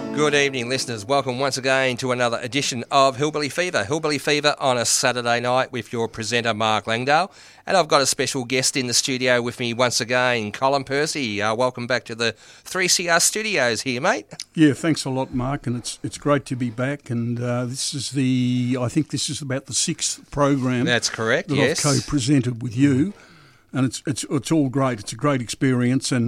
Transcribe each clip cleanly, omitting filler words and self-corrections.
Good evening, listeners. Welcome once again to another edition of Hillbilly Fever. Hillbilly Fever on a Saturday night with your presenter, Mark Langdale. And I've got a special guest in the studio with me once again, Colin Percy. Welcome back to the 3CR studios here, mate. Yeah, thanks a lot, Mark, and it's great to be back. And I think this is about the sixth program. That's correct, that yes. I've co-presented with you, and it's all great. It's a great experience, so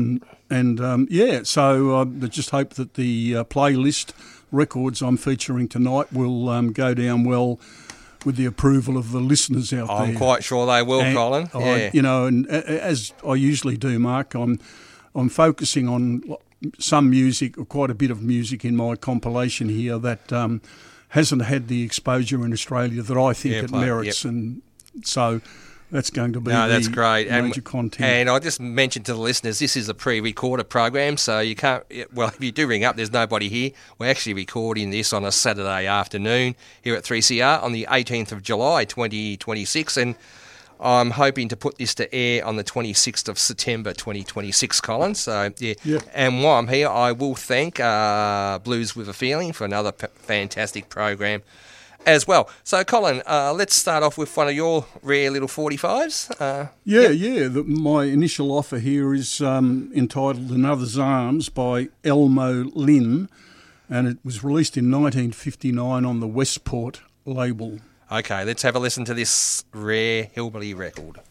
I just hope that the playlist records I'm featuring tonight will go down well with the approval of the listeners out there. I'm quite sure they will, Colin. And as I usually do, Mark, I'm focusing on some music, or quite a bit of music in my compilation here that hasn't had the exposure in Australia that I think it merits, and so that's going to be that's great. Major content. And I just mentioned to the listeners, this is a pre-recorded program, so you can't. Well, if you do ring up, there's nobody here. We're actually recording this on a Saturday afternoon here at 3CR on the 18th of July, 2026, and I'm hoping to put this to air on the 26th of September, 2026, Colin. So, yeah. And while I'm here, I will thank Blues With a Feeling for another fantastic program as well. So, Colin, let's start off with one of your rare little 45s. My initial offer here is entitled Another's Arms by Elmo Lynn, and it was released in 1959 on the Westport label. Okay, let's have a listen to this rare hillbilly record.